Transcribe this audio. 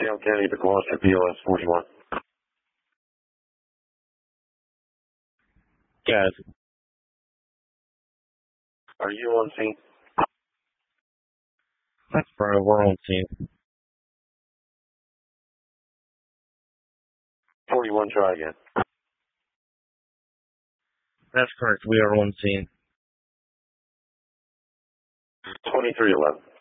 Dale County to Gloucester, POS 41. Guys, Are you on scene? that's right, we're on scene. 41, try again. That's correct, we are on scene. 2311.